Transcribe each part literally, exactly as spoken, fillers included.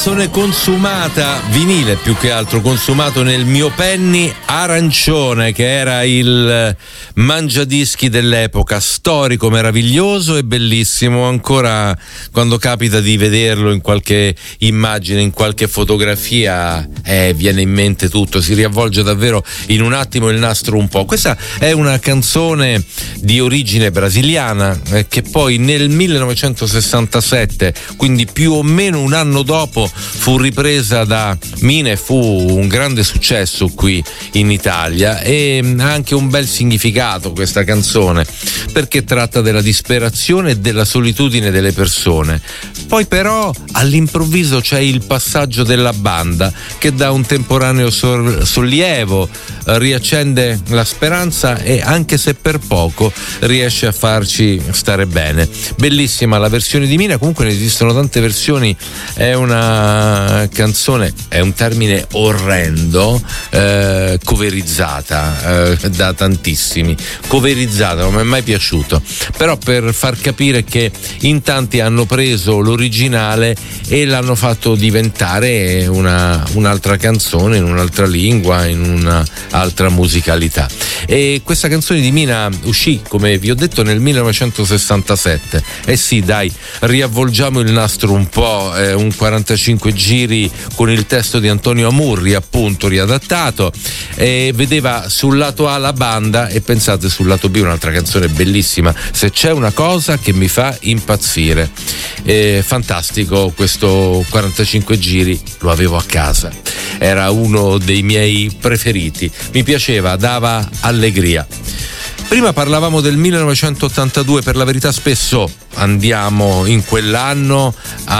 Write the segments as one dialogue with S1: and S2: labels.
S1: canzone consumata, vinile più che altro, consumato nel mio penny arancione, che era il mangiadischi dell'epoca, storico, meraviglioso e bellissimo. Ancora quando capita di vederlo in qualche immagine, in qualche fotografia, eh, viene in mente tutto, si riavvolge davvero in un attimo il nastro un po'. Questa è una canzone di origine brasiliana eh, che poi nel millenovecentosessantasette, quindi più o meno un anno dopo, fu ripresa da Mina e fu un grande successo qui in Italia, e ha anche un bel significato questa canzone, perché tratta della disperazione e della solitudine delle persone. Poi però all'improvviso c'è il passaggio della banda che dà un temporaneo sor- sollievo, riaccende la speranza e anche se per poco riesce a farci stare bene. Bellissima la versione di Mina, comunque ne esistono tante versioni. È una canzone, è un termine orrendo, eh, coverizzata eh, da tantissimi, coverizzata, non mi è mai piaciuto, però per far capire che in tanti hanno preso l'originale e l'hanno fatto diventare una, un'altra canzone in un'altra lingua, in un'altra musicalità. E questa canzone di Mina uscì, come vi ho detto, nel millenovecentosessantasette. Eh sì, dai, riavvolgiamo il nastro un po', eh, un quarantacinque giri con il testo di Antonio Amurri, appunto riadattato, e vedeva sul lato A la banda e pensate sul lato B un'altra canzone bellissima, Se c'è una cosa che mi fa impazzire. Eh, fantastico questo quarantacinque giri, lo avevo a casa, era uno dei miei preferiti, mi piaceva, dava allegria. Prima parlavamo del millenovecentottantadue, per la verità spesso andiamo in quell'anno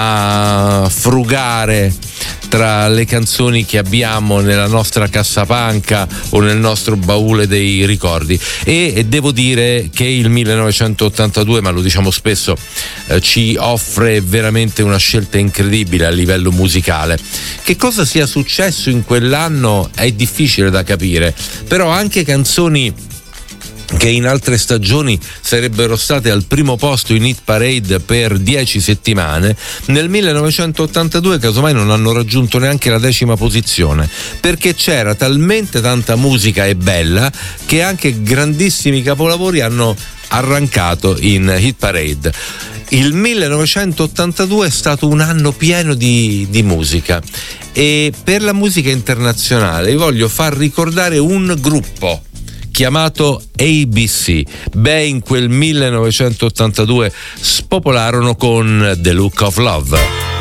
S1: a frugare tra le canzoni che abbiamo nella nostra cassapanca o nel nostro baule dei ricordi, e, e devo dire che il millenovecentottantadue, ma lo diciamo spesso, eh, ci offre veramente una scelta incredibile a livello musicale. Che cosa sia successo in quell'anno è difficile da capire, però anche canzoni che in altre stagioni sarebbero state al primo posto in hit parade per dieci settimane, nel millenovecentottantadue casomai non hanno raggiunto neanche la decima posizione, perché c'era talmente tanta musica e bella che anche grandissimi capolavori hanno arrancato in hit parade. Il millenovecentottantadue è stato un anno pieno di, di musica, e per la musica internazionale vi voglio far ricordare un gruppo chiamato A B C. Beh, in quel millenovecentottantadue spopolarono con The Look of Love.